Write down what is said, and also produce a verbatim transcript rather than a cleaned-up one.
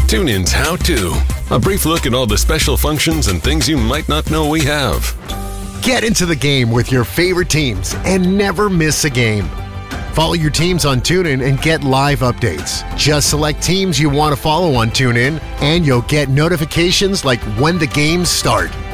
TuneIn's How To. A brief look at all the special functions and things you might not know we have. Get into the game with your favorite teams and never miss a game. Follow your teams on TuneIn and get live updates. Just select teams you want to follow on TuneIn, and you'll get notifications like when the games start.